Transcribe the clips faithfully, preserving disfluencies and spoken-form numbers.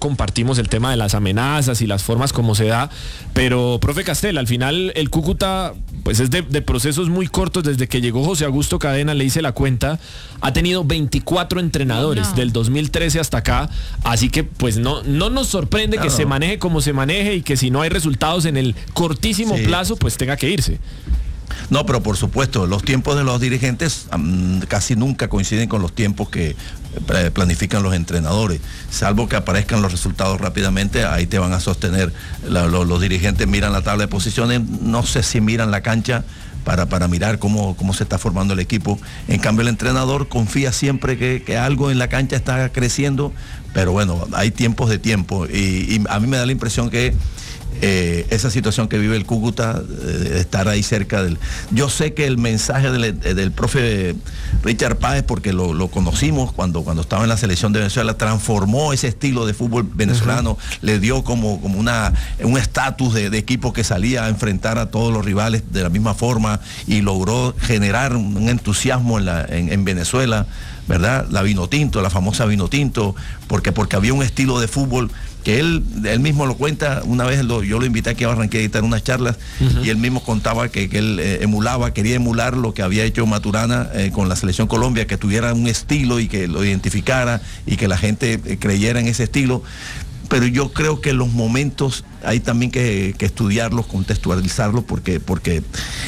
compartimos el tema de las amenazas y las formas como se da, pero profe Castel, al final el Cúcuta pues es de, de procesos muy cortos. Desde que llegó José Augusto Cadena, le hice la cuenta, ha tenido veinticuatro entrenadores no. del dos mil trece hasta acá, así que pues no, no nos sorprende claro. que se maneje como se maneje y que si no hay resultados en el cortísimo sí. plazo pues tenga que irse. No, pero por supuesto, los tiempos de los dirigentes um, casi nunca coinciden con los tiempos que eh, planifican los entrenadores, salvo que aparezcan los resultados rápidamente, ahí te van a sostener. La, lo, los dirigentes miran la tabla de posiciones, no sé si miran la cancha para, para mirar cómo, cómo se está formando el equipo. En cambio, el entrenador confía siempre que, que algo en la cancha está creciendo, pero bueno, hay tiempos de tiempo, y, y a mí me da la impresión que Eh, esa situación que vive el Cúcuta, eh, estar ahí cerca del... Yo sé que el mensaje del, del profe Richard Páez, porque lo, lo conocimos cuando, cuando estaba en la selección de Venezuela, transformó ese estilo de fútbol venezolano, uh-huh. le dio como, como una, un estatus de, de equipo que salía a enfrentar a todos los rivales de la misma forma y logró generar un entusiasmo en, la, en, en Venezuela, ¿verdad? La Vinotinto, la famosa Vinotinto, porque, porque había un estilo de fútbol que él, él mismo lo cuenta. Una vez lo, yo lo invité aquí a Barranquilla a editar unas charlas, uh-huh. y él mismo contaba que, que él eh, emulaba, quería emular lo que había hecho Maturana eh, con la Selección Colombia, que tuviera un estilo y que lo identificara y que la gente eh, creyera en ese estilo. Pero yo creo que los momentos hay también que, que estudiarlos, contextualizarlos, porque, porque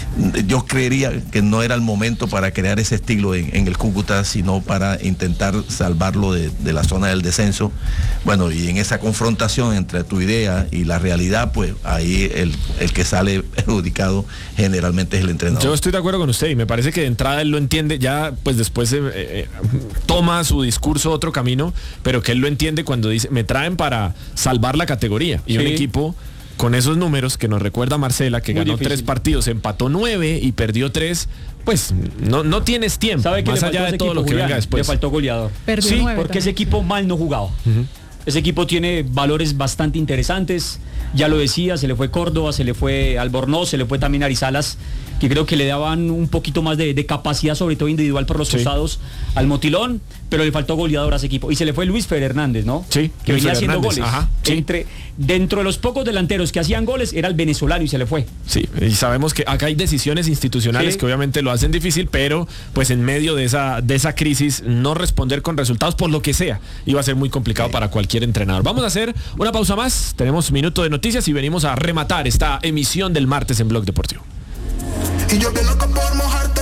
yo creería que no era el momento para crear ese estilo en, en el Cúcuta, sino para intentar salvarlo de, de la zona del descenso. Bueno, y en esa confrontación entre tu idea y la realidad, pues ahí el, el que sale perjudicado generalmente es el entrenador. Yo estoy de acuerdo con usted y me parece que de entrada él lo entiende, ya pues después eh, eh, toma su discurso otro camino, pero que él lo entiende cuando dice, me traen para salvar la categoría, y sí. un equipo con esos números que nos recuerda Marcela, que Muy ganó difícil. tres partidos, empató nueve y perdió tres, pues no, no tienes tiempo, ¿Sabe que más allá de todo equipo, lo que Julián? venga después. Le faltó goleador. Perdió sí, nueve porque también. ese equipo mal no jugaba. Uh-huh. Ese equipo tiene valores bastante interesantes, ya lo decía, se le fue Córdoba, se le fue Albornoz, se le fue también Arizalas, que creo que le daban un poquito más de, de capacidad, sobre todo individual por los sí. costados, al Motilón, pero le faltó goleador a ese equipo. Y se le fue Luis Fer Hernández, ¿no? Sí, que Luis venía Fer haciendo Hernández. goles. Ajá, sí. Entre, dentro de los pocos delanteros que hacían goles, era el venezolano y se le fue. Sí, y sabemos que acá hay decisiones institucionales sí. que obviamente lo hacen difícil, pero pues en medio de esa, de esa crisis, no responder con resultados por lo que sea, iba a ser muy complicado sí. para cualquier entrenador. Vamos a hacer una pausa más, tenemos minuto de noticias y venimos a rematar esta emisión del martes en Blog Deportivo. Y yo bien loco por mojarte.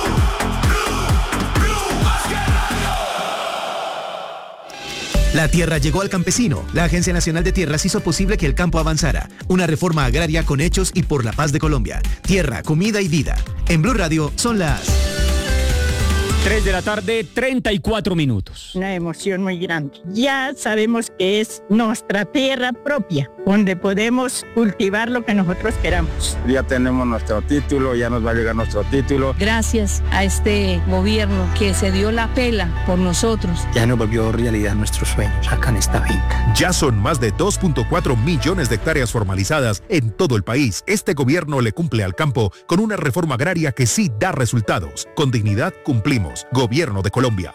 La tierra llegó al campesino. La Agencia Nacional de Tierras hizo posible que el campo avanzara. Una reforma agraria con hechos y por la paz de Colombia. Tierra, comida y vida. En Blue Radio son las tres de la tarde, treinta y cuatro minutos. Una emoción muy grande. Ya sabemos que es nuestra tierra propia, donde podemos cultivar lo que nosotros queramos. Ya tenemos nuestro título, ya nos va a llegar nuestro título. Gracias a este gobierno que se dio la pela por nosotros. Ya nos volvió realidad nuestros sueños acá en esta finca. Ya son más de dos punto cuatro millones de hectáreas formalizadas en todo el país. Este gobierno le cumple al campo con una reforma agraria que sí da resultados. Con dignidad cumplimos. Gobierno de Colombia.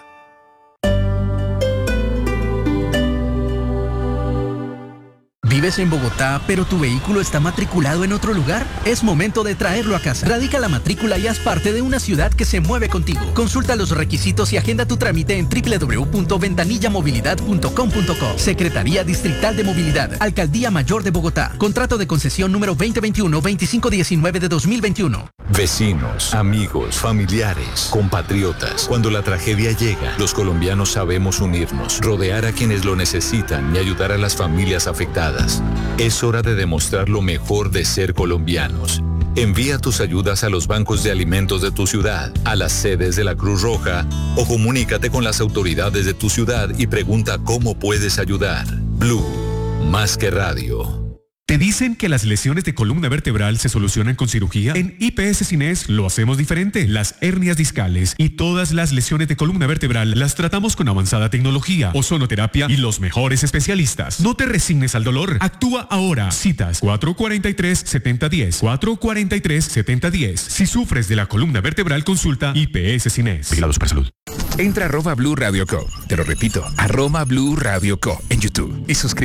¿Vives en Bogotá, pero tu vehículo está matriculado en otro lugar? Es momento de traerlo a casa. Radica la matrícula y haz parte de una ciudad que se mueve contigo. Consulta los requisitos y agenda tu trámite en doble u doble u doble u punto ventanilla movilidad punto com punto co. Secretaría Distrital de Movilidad, Alcaldía Mayor de Bogotá. Contrato de concesión número veinte veintiuno veinticinco diecinueve de dos mil veintiuno. Vecinos, amigos, familiares, compatriotas. Cuando la tragedia llega, los colombianos sabemos unirnos, rodear a quienes lo necesitan y ayudar a las familias afectadas. Es hora de demostrar lo mejor de ser colombianos. Envía tus ayudas a los bancos de alimentos de tu ciudad, a las sedes de la Cruz Roja o comunícate con las autoridades de tu ciudad y pregunta cómo puedes ayudar. Blue, más que radio. ¿Te dicen que las lesiones de columna vertebral se solucionan con cirugía? En I P S Cines lo hacemos diferente. Las hernias discales y todas las lesiones de columna vertebral las tratamos con avanzada tecnología, ozonoterapia y los mejores especialistas. No te resignes al dolor. Actúa ahora. Citas cuatro cuatro tres, siete cero uno cero. cuatro cuatro tres, siete cero uno cero. Si sufres de la columna vertebral, consulta I P S Cines. Vigilado Supersalud. Entra arroba Blue Radio Co. Te lo repito, arroba Blue Radio Co. en YouTube y suscríbete.